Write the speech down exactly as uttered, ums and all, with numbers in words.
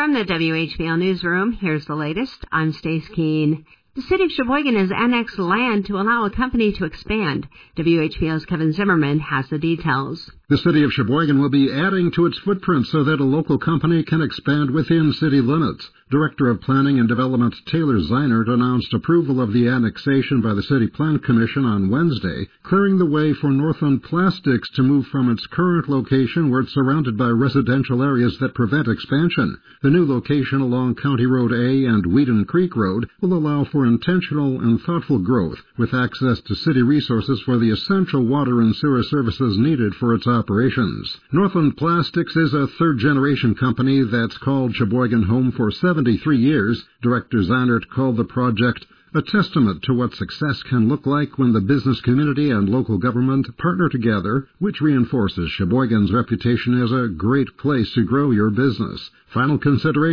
From the W H B L Newsroom, here's the latest. I'm Stace Keene. The city of Sheboygan has annexed land to allow a company to expand. W H B L's Kevin Zimmerman has the details. The city of Sheboygan will be adding to its footprint so that a local company can expand within city limits. Director of Planning and Development Taylor Zeinert announced approval of the annexation by the City Plan Commission on Wednesday, clearing the way for Northland Plastics to move from its current location where it's surrounded by residential areas that prevent expansion. The new location along County Road A and Whedon Creek Road will allow for intentional and thoughtful growth, with access to city resources for the essential water and sewer services needed for its operations. Northland Plastics is a third-generation company that's called Sheboygan home for seventy-three years. Director Zeinert called the project a testament to what success can look like when the business community and local government partner together, which reinforces Sheboygan's reputation as a great place to grow your business. Final consideration